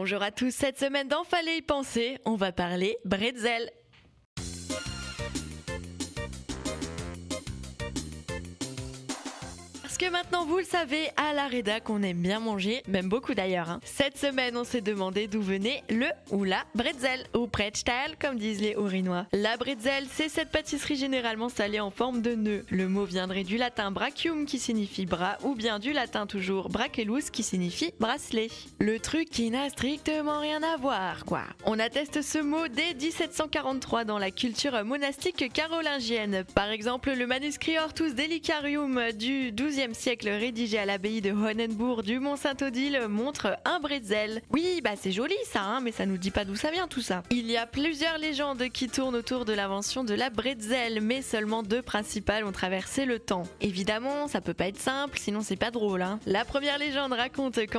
Bonjour à tous, cette semaine dans Fallait y penser, on va parler bretzel. Parce que maintenant vous le savez, à la rédac on aime bien manger, même beaucoup d'ailleurs. Cette semaine on s'est demandé d'où venait le ou la bretzel, ou Brettsteil comme disent les Haut-Rhinois. La bretzel c'est cette pâtisserie généralement salée en forme de nœud. Le mot viendrait du latin brachium qui signifie bras, ou bien du latin toujours brachellus qui signifie bracelet. Le truc qui n'a strictement rien à voir quoi. On atteste ce mot dès 1743 dans la culture monastique carolingienne. Par exemple le manuscrit Hortus Delicarium du XIIe siècle rédigé à l'abbaye de Hohenbourg du Mont-Saint-Odile montre un bretzel. Oui, c'est joli ça, mais ça nous dit pas d'où ça vient tout ça. Il y a plusieurs légendes qui tournent autour de l'invention de la bretzel, mais seulement deux principales ont traversé le temps. Évidemment, ça peut pas être simple, sinon c'est pas drôle. La première légende raconte qu'en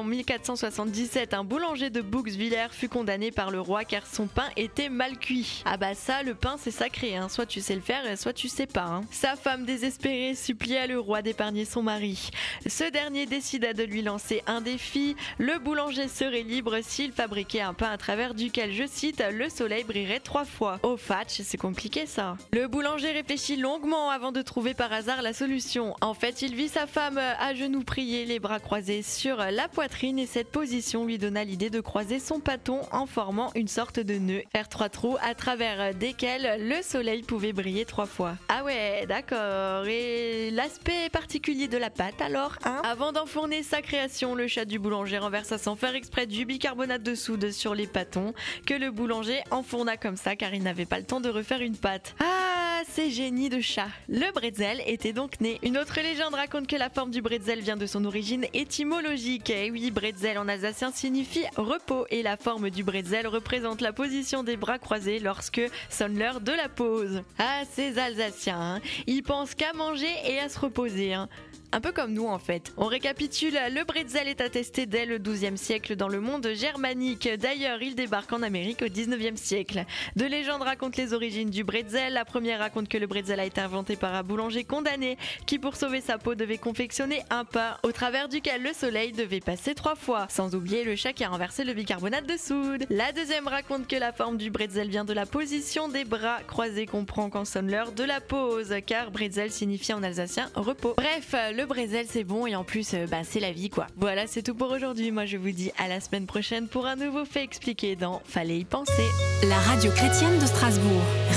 1477, un boulanger de Bouxwiller fut condamné par le roi car son pain était mal cuit. Ça, le pain c'est sacré, soit tu sais le faire, soit tu sais pas. Sa femme désespérée supplia le roi d'épargner son mari. Ce dernier décida de lui lancer un défi. Le boulanger serait libre s'il fabriquait un pain à travers duquel, je cite, le soleil brillerait 3 fois. Oh fatch, c'est compliqué ça. Le boulanger réfléchit longuement avant de trouver par hasard la solution. En fait, il vit sa femme à genoux prier, les bras croisés sur la poitrine, et cette position lui donna l'idée de croiser son bâton en formant une sorte de nœud, faire 3 trous à travers desquels le soleil pouvait briller 3 fois. Ah ouais, d'accord. Et l'aspect particulier de la pâte alors, Avant d'enfourner sa création, le chat du boulanger renversa sans faire exprès du bicarbonate de soude sur les pâtons que le boulanger enfourna comme ça car il n'avait pas le temps de refaire une pâte. Ah, c'est génie de chat. Le bretzel était donc né. Une autre légende raconte que la forme du bretzel vient de son origine étymologique. Et oui, bretzel en alsacien signifie repos et la forme du bretzel représente la position des bras croisés lorsque sonne l'heure de la pause. Ah, ces Alsaciens, ils pensent qu'à manger et à se reposer. Un peu comme nous en fait. On récapitule, le bretzel est attesté dès le XIIe siècle dans le monde germanique. D'ailleurs, il débarque en Amérique au XIXe siècle. Deux légendes racontent les origines du bretzel. La première raconte que le bretzel a été inventé par un boulanger condamné qui, pour sauver sa peau, devait confectionner un pain au travers duquel le soleil devait passer 3 fois. Sans oublier le chat qui a renversé le bicarbonate de soude. La deuxième raconte que la forme du bretzel vient de la position des bras croisés qu'on prend quand sonne l'heure de la pause, car bretzel signifie en alsacien repos. Bref, le bretzel c'est bon et en plus c'est la vie quoi. Voilà, c'est tout pour aujourd'hui. Moi je vous dis à la semaine prochaine pour un nouveau fait expliqué dans Fallait y penser. La radio chrétienne de Strasbourg.